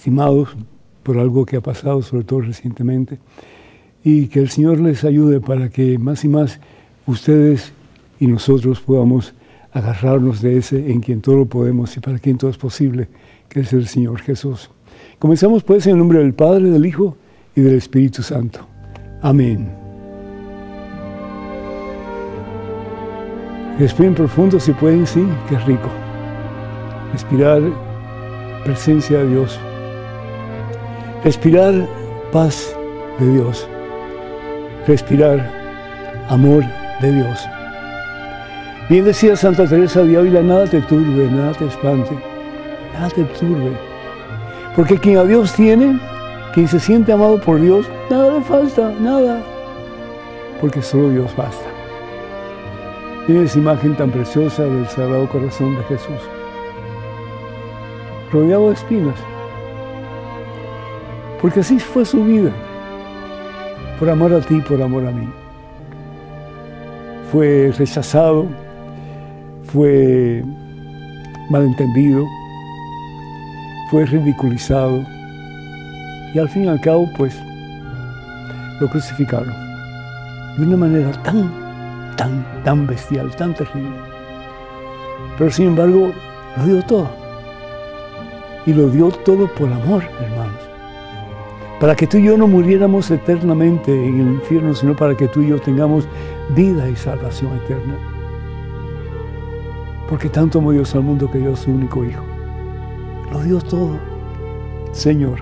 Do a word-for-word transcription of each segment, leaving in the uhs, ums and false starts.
lastimados por algo que ha pasado, sobre todo recientemente, y que el Señor les ayude para que más y más ustedes y nosotros podamos agarrarnos de ese en quien todo lo podemos y para quien todo es posible, que es el Señor Jesús. Comenzamos pues en el nombre del Padre, del Hijo y del Espíritu Santo. Amén. Respiren profundo si pueden, sí, qué rico. Respirar presencia de Dios. Respirar paz de Dios. Respirar amor de Dios. Bien decía Santa Teresa de Ávila, nada te turbe, nada te espante, nada te turbe. Porque quien a Dios tiene, quien se siente amado por Dios, nada le falta, nada. Porque solo Dios basta. Miren esa imagen tan preciosa del Sagrado Corazón de Jesús, rodeado de espinas. Porque así fue su vida, por amor a ti, por amor a mí. Fue rechazado, fue malentendido, fue ridiculizado y al fin y al cabo, pues, lo crucificaron de una manera tan, tan, tan bestial, tan terrible. Pero sin embargo, lo dio todo. Y lo dio todo por amor, hermanos. Para que tú y yo no muriéramos eternamente en el infierno, sino para que tú y yo tengamos vida y salvación eterna. Porque tanto amó Dios al mundo que dio a su único Hijo. Lo dio todo, Señor.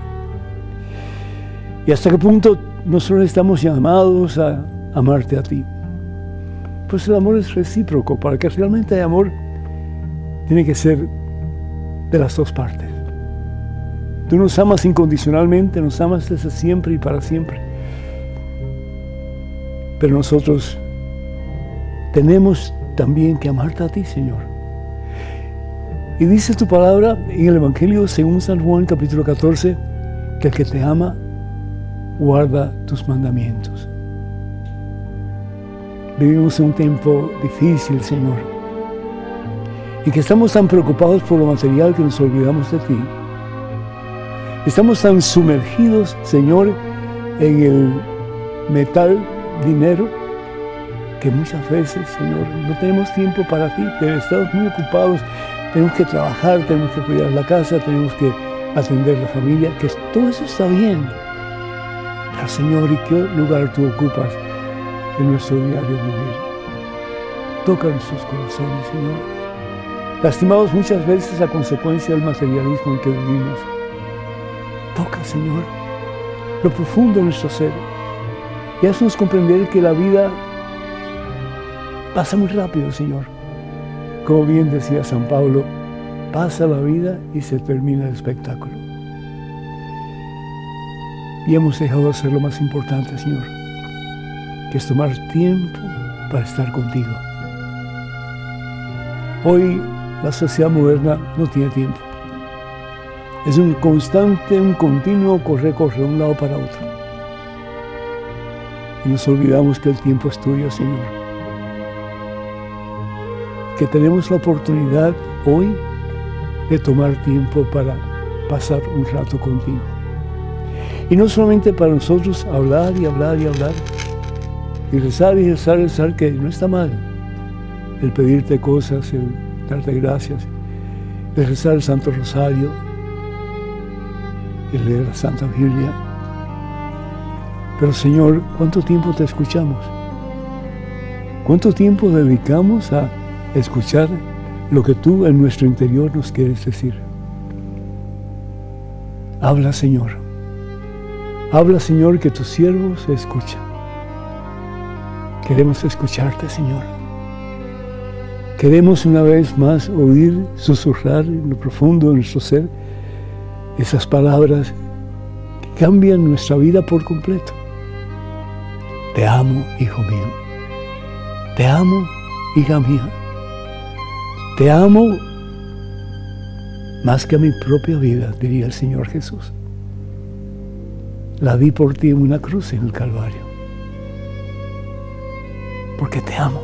¿Y hasta qué punto nosotros estamos llamados a amarte a ti? Pues el amor es recíproco. Para que realmente haya amor, tiene que ser de las dos partes. Tú nos amas incondicionalmente, nos amas desde siempre y para siempre. Pero nosotros tenemos también que amarte a ti, Señor. Y dice tu palabra en el Evangelio según San Juan, capítulo catorce, que el que te ama, guarda tus mandamientos. Vivimos en un tiempo difícil, Señor, y que estamos tan preocupados por lo material que nos olvidamos de ti. Estamos tan sumergidos, Señor, en el metal dinero, que muchas veces, Señor, no tenemos tiempo para ti, pero estamos muy ocupados. Tenemos que trabajar, tenemos que cuidar la casa, tenemos que atender la familia, que todo eso está bien. Pero, Señor, ¿y qué lugar tú ocupas en nuestro diario vivir? Toca nuestros corazones, Señor. Lastimados muchas veces a consecuencia del materialismo en que vivimos. Toca, Señor, lo profundo de nuestro ser y haznos comprender que la vida pasa muy rápido, Señor. Como bien decía San Pablo, pasa la vida y se termina el espectáculo. Y hemos dejado de hacer lo más importante, Señor, que es tomar tiempo para estar contigo. Hoy la sociedad moderna no tiene tiempo. Es un constante, un continuo correr, correr de un lado para otro. Y nos olvidamos que el tiempo es tuyo, Señor. Que tenemos la oportunidad hoy de tomar tiempo para pasar un rato contigo. Y no solamente para nosotros hablar y hablar y hablar, y rezar y rezar y rezar, que no está mal. El pedirte cosas, el darte gracias, el rezar el Santo Rosario, el leer la Santa Biblia. Pero, Señor, ¿cuánto tiempo te escuchamos? ¿Cuánto tiempo dedicamos a escuchar lo que tú en nuestro interior nos quieres decir? Habla, Señor. Habla, Señor, que tu siervo se escucha. Queremos escucharte, Señor. Queremos una vez más oír susurrar en lo profundo de nuestro ser esas palabras que cambian nuestra vida por completo. Te amo, hijo mío. Te amo, hija mía. Te amo más que a mi propia vida, diría el Señor Jesús. La di por ti en una cruz en el Calvario. Porque te amo.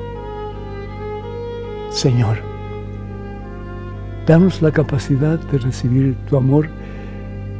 Señor, danos la capacidad de recibir tu amor